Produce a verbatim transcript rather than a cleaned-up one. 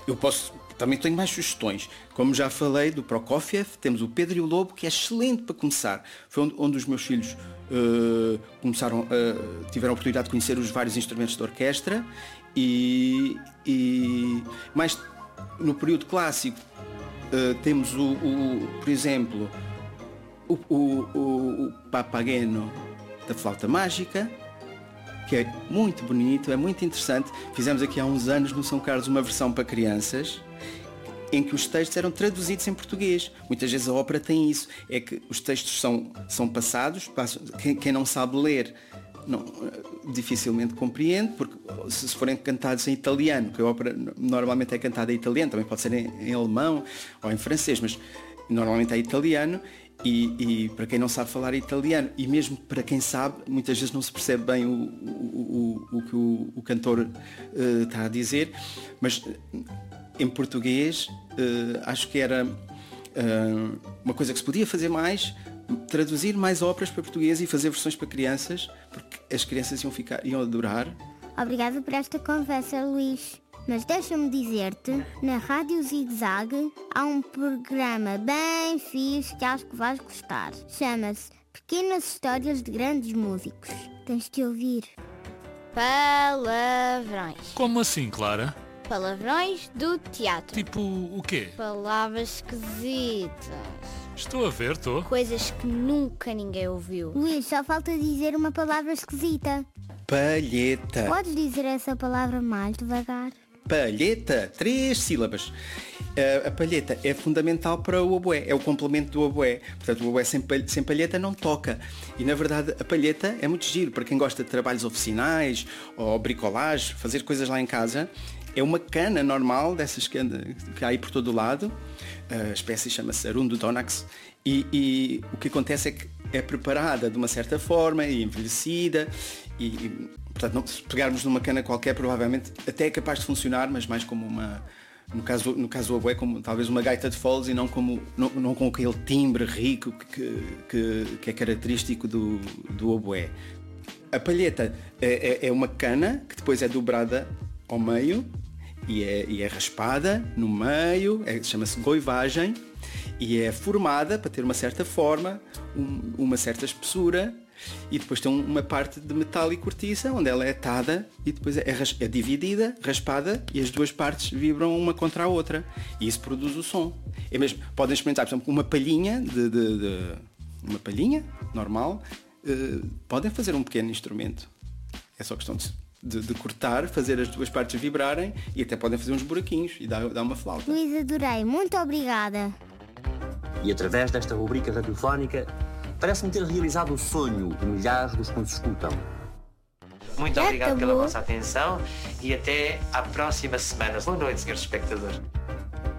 Eu posso, também tenho mais sugestões. Como já falei do Prokofiev, temos o Pedro e o Lobo, que é excelente para começar. Foi onde, onde os meus filhos uh, começaram, uh, tiveram a oportunidade de conhecer os vários instrumentos da orquestra e, e mais no período clássico uh, temos o, o, por exemplo, o, o, o, o Papageno da flauta mágica, que é muito bonito, é muito interessante. Fizemos aqui há uns anos no São Carlos uma versão para crianças em que os textos eram traduzidos em português. Muitas vezes a ópera tem isso, é que os textos são, são passados, passam, quem, quem não sabe ler não, dificilmente compreende, porque se forem cantados em italiano, que a ópera normalmente é cantada em italiano, também pode ser em, em alemão ou em francês, mas normalmente é italiano. E, e para quem não sabe falar italiano, e mesmo para quem sabe, muitas vezes não se percebe bem o, o, o, o que o, o cantor uh, está a dizer, mas em português uh, acho que era uh, uma coisa que se podia fazer mais, traduzir mais óperas para português e fazer versões para crianças, porque as crianças iam, ficar, iam adorar. Obrigada por esta conversa, Luís. Mas deixa-me dizer-te, na Rádio Zig Zag há um programa bem fixe que acho que vais gostar. Chama-se Pequenas Histórias de Grandes Músicos. Tens de ouvir. Palavrões. Como assim, Clara? Palavrões do teatro. Tipo o quê? Palavras esquisitas. Estou a ver, estou. Coisas que nunca ninguém ouviu. Luís, só falta dizer uma palavra esquisita. Palheta. Podes dizer essa palavra mais devagar? Palheta, três sílabas. Uh, a palheta é fundamental para o oboé, é o complemento do oboé. Portanto, o oboé sem, palheta, sem palheta não toca. E, na verdade, a palheta é muito giro. Para quem gosta de trabalhos oficinais ou bricolagem, fazer coisas lá em casa, é uma cana normal, dessas que, anda, que há aí por todo o lado. A espécie chama-se Arundodonax. E, e o que acontece é que é preparada de uma certa forma e envelhecida. E, e portanto, não, se pegarmos numa cana qualquer, provavelmente até é capaz de funcionar, mas mais como uma, no caso, no caso do oboé, como talvez uma gaita de foles e não, como, não, não com aquele timbre rico que, que, que é característico do, do oboé. A palheta é, é, é uma cana que depois é dobrada ao meio e é, e é raspada no meio, é, chama-se goivagem, e é formada para ter uma certa forma, um, uma certa espessura. E depois tem uma parte de metal e cortiça onde ela é atada e depois é, ras- é dividida, raspada, e as duas partes vibram uma contra a outra e isso produz o som. É mesmo, podem experimentar, por exemplo, uma palhinha de, de, de uma palhinha normal, uh, podem fazer um pequeno instrumento. É só questão de, de, de cortar, fazer as duas partes vibrarem e até podem fazer uns buraquinhos e dar, dar uma flauta. Luís, adorei, muito obrigada. E através desta rubrica radiofónica parece-me ter realizado o sonho de milhares dos que nos escutam. Muito Já obrigado acabou? pela vossa atenção e até à próxima semana. Boa noite, senhores espectadores.